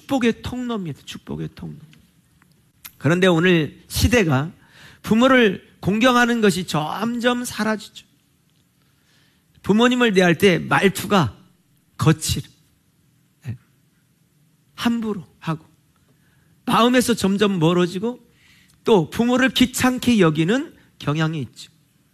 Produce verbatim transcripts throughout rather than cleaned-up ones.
축복의 통로입니다. 축복의 통로. 그런데 오늘 시대가 부모를 공경하는 것이 점점 사라지죠. 부모님을 대할 때 말투가 거칠어. 함부로 하고 마음에서 점점 멀어지고 또 부모를 귀찮게 여기는 경향이 있죠.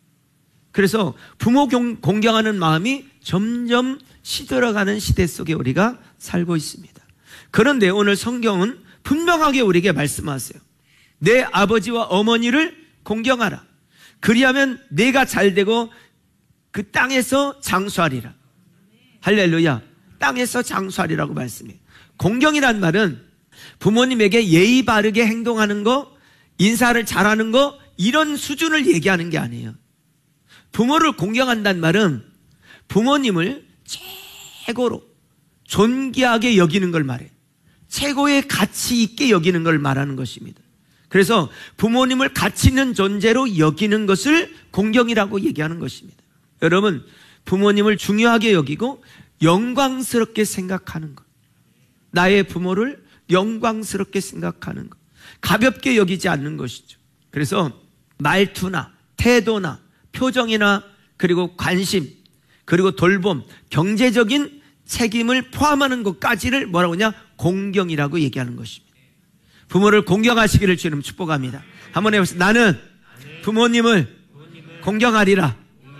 그래서 부모 공경하는 마음이 점점 시들어가는 시대 속에 우리가 살고 있습니다. 그런데 오늘 성경은 분명하게 우리에게 말씀하세요. 내 아버지와 어머니를 공경하라. 그리하면 내가 잘되고 그 땅에서 장수하리라. 할렐루야. 땅에서 장수하리라고 말씀해요. 공경이란 말은 부모님에게 예의 바르게 행동하는 거, 인사를 잘하는 거, 이런 수준을 얘기하는 게 아니에요. 부모를 공경한다는 말은 부모님을 최고로 존귀하게 여기는 걸 말해요. 최고의 가치 있게 여기는 걸 말하는 것입니다. 그래서 부모님을 가치 있는 존재로 여기는 것을 공경이라고 얘기하는 것입니다. 여러분, 부모님을 중요하게 여기고 영광스럽게 생각하는 것. 나의 부모를 영광스럽게 생각하는 것. 가볍게 여기지 않는 것이죠. 그래서 말투나 태도나 표정이나 그리고 관심 그리고 돌봄, 경제적인 책임을 포함하는 것까지를 뭐라고 하냐? 공경이라고 얘기하는 것입니다. 부모를 공경하시기를 주님 축복합니다. 한번 해보세요. 나는 부모님을 공경하리라.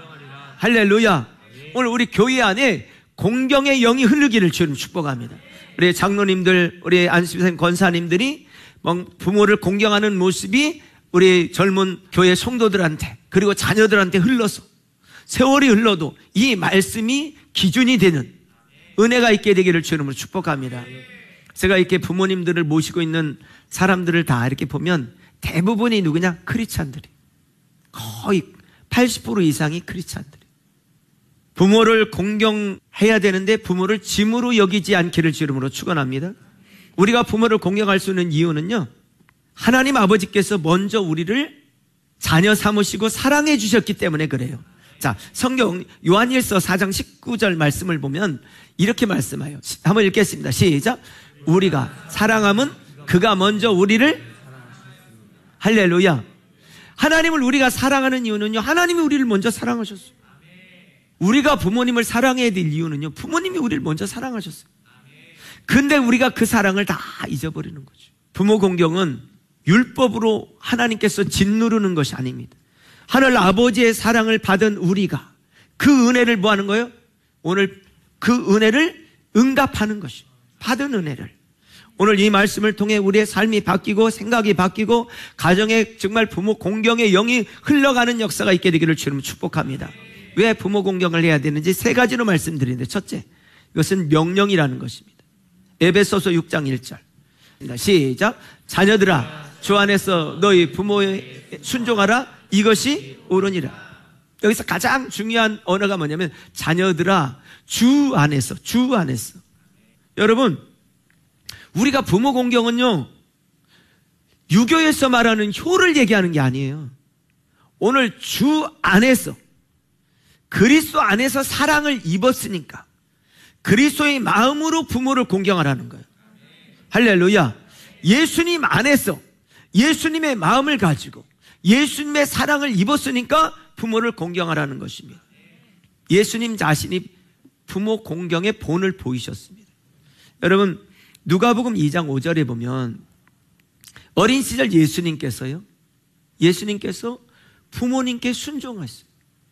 할렐루야. 오늘 우리 교회 안에 공경의 영이 흐르기를 주님 축복합니다. 우리 장로님들, 우리 안수비사님, 권사님들이 부모를 공경하는 모습이 우리 젊은 교회 성도들한테 그리고 자녀들한테 흘러서 세월이 흘러도 이 말씀이 기준이 되는 은혜가 있게 되기를 주님으로 축복합니다. 제가 이렇게 부모님들을 모시고 있는 사람들을 다 이렇게 보면 대부분이 누구냐? 크리스찬들이. 거의 팔십 퍼센트 이상이 크리스찬들이. 부모를 공경해야 되는데 부모를 짐으로 여기지 않기를 주님으로 축원합니다. 우리가 부모를 공경할 수 있는 이유는요, 하나님 아버지께서 먼저 우리를 자녀 삼으시고 사랑해 주셨기 때문에 그래요. 자, 성경 요한일서 사 장 십구 절 말씀을 보면 이렇게 말씀해요. 한번 읽겠습니다. 시작. 우리가 사랑함은 그가 먼저 우리를, 할렐루야. 하나님을 우리가 사랑하는 이유는요, 하나님이 우리를 먼저 사랑하셨어요. 우리가 부모님을 사랑해야 될 이유는요, 부모님이 우리를 먼저 사랑하셨어요. 근데 우리가 그 사랑을 다 잊어버리는 거죠. 부모 공경은 율법으로 하나님께서 짓누르는 것이 아닙니다. 하늘 아버지의 사랑을 받은 우리가 그 은혜를 뭐 하는 거예요? 오늘 그 은혜를 응답하는 것이, 받은 은혜를. 오늘 이 말씀을 통해 우리의 삶이 바뀌고 생각이 바뀌고 가정에 정말 부모 공경의 영이 흘러가는 역사가 있게 되기를 주님 축복합니다. 왜 부모 공경을 해야 되는지 세 가지로 말씀드리는데, 첫째, 이것은 명령이라는 것입니다. 에베소서 육 장 일 절. 시작. 자녀들아, 주 안에서 너희 부모에 순종하라. 이것이 옳으니라. 여기서 가장 중요한 언어가 뭐냐면 자녀들아, 주 안에서, 주 안에서. 여러분, 우리가 부모 공경은요, 유교에서 말하는 효를 얘기하는 게 아니에요. 오늘 주 안에서, 그리스도 안에서 사랑을 입었으니까 그리스도의 마음으로 부모를 공경하라는 거예요. 할렐루야. 예수님 안에서 예수님의 마음을 가지고 예수님의 사랑을 입었으니까 부모를 공경하라는 것입니다. 예수님 자신이 부모 공경의 본을 보이셨습니다. 여러분, 누가복음 이 장 오 절에 보면 어린 시절 예수님께서요, 예수님께서 부모님께 순종하셨어요.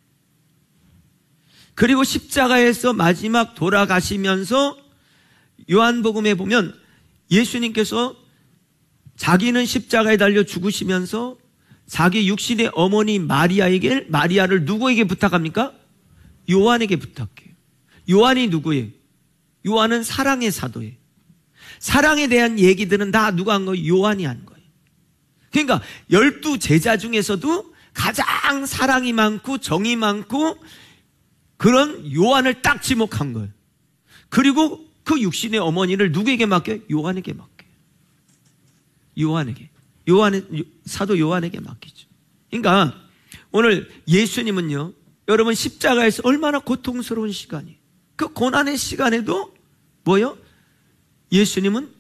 그리고 십자가에서 마지막 돌아가시면서 요한복음에 보면 예수님께서 자기는 십자가에 달려 죽으시면서 자기 육신의 어머니 마리아에게, 마리아를 누구에게 부탁합니까? 요한에게 부탁해요. 요한이 누구예요? 요한은 사랑의 사도예요. 사랑에 대한 얘기들은 다 누가 한 거예요? 요한이 한 거예요. 그러니까 열두 제자 중에서도 가장 사랑이 많고 정이 많고 그런 요한을 딱 지목한 거예요. 그리고 그 육신의 어머니를 누구에게 맡겨요? 요한에게 맡겨요. 요한에게. 요한의, 사도 요한에게 맡기죠. 그러니까 오늘 예수님은요, 여러분 십자가에서 얼마나 고통스러운 시간이에요. 그 고난의 시간에도 뭐요? 예수님은